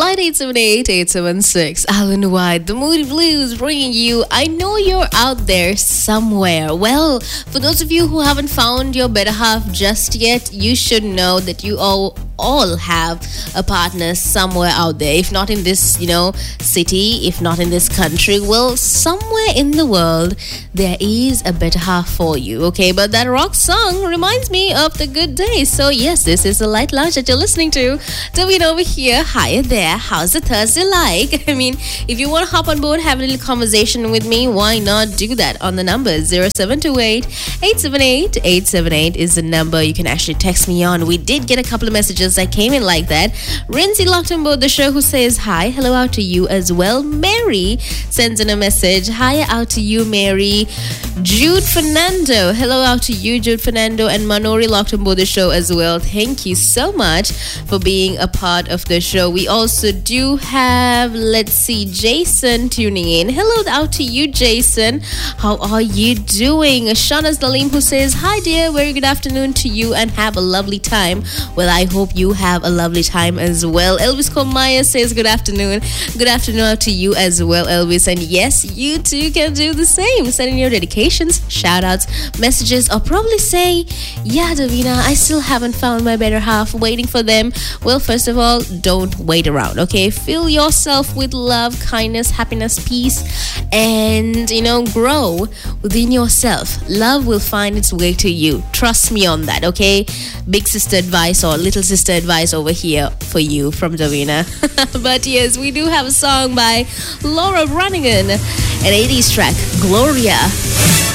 Line 878-876. Alan White, the Moody Blues, bringing you I Know You're Out There Somewhere. Well, for those of you who haven't found your better half just yet, you should know that you all have a partner somewhere out there. If not in this, city, if not in this country, well, somewhere in the world, there is a better half for you, okay? But that rock song reminds me of the good days. So yes, this is the Light Lounge that you're listening to. Davina over here. Hi there. How's the Thursday like? I mean, if you want to hop on board, have a little conversation with me, why not do that on the number 0728-878-878 is the number you can actually text me on. We did get a couple of messages that came in like that. Rinzi locked on board the show who says hi. Hello out to you as well. Mary sends in a message. Hi out to you, Mary. Jude Fernando. Hello out to you, Jude Fernando. And Manori locked on board the show as well. Thank you so much for being a part of the show. We also do have, Jason tuning in. Hello out to you, Jason. How are you doing? Shana's Nalim who says, hi dear, very good afternoon to you and have a lovely time. Well, I hope you have a lovely time as well. Elvis Komaya says, good afternoon. Good afternoon out to you as well, Elvis. And yes, you too can do the same. Send in your dedications, shout outs, messages, or probably say, yeah, Davina, I still haven't found my better half, waiting for them. Well, first of all, don't wait around, okay? Fill yourself with love, kindness, happiness, peace, and, grow within yourself. Love will find its way to you. Trust me on that, okay? Big sister advice or little sister advice over here for you from Davina. But yes, we do have a song by Laura Branigan, an 80s track, Gloria.